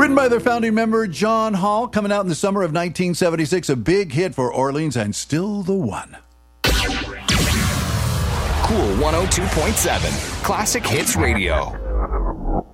Written by their founding member, John Hall, coming out in the summer of 1976, a big hit for Orleans and still the one. Cool 102.7, Classic Hits Radio.